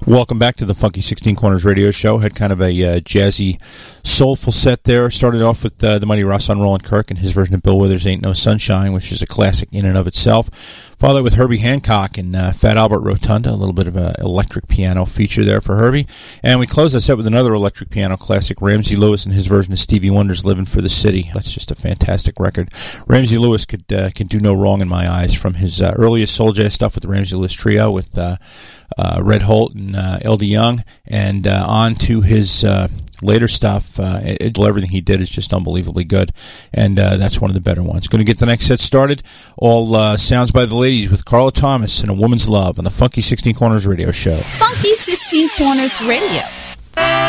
Welcome back to the Funky 16 Corners radio show. Had kind of a jazzy, soulful set there. Started off with the mighty Rahsaan Roland Kirk and his version of Bill Withers' Ain't No Sunshine, which is a classic in and of itself. Followed with Herbie Hancock and Fat Albert Rotunda, a little bit of an electric piano feature there for Herbie. And we closed the set with another electric piano classic, Ramsey Lewis and his version of Stevie Wonder's Livin' for the City. That's just a fantastic record. Ramsey Lewis can do no wrong in my eyes, from his earliest soul jazz stuff with the Ramsey Lewis Trio with Red Holt and L.D. Young, and on to his later stuff. Everything he did is just unbelievably good, and that's one of the better ones. Going to get the next set started. All sounds by the ladies with Carla Thomas and A Woman's Love on the Funky 16 Corners radio show. Funky 16 Corners radio.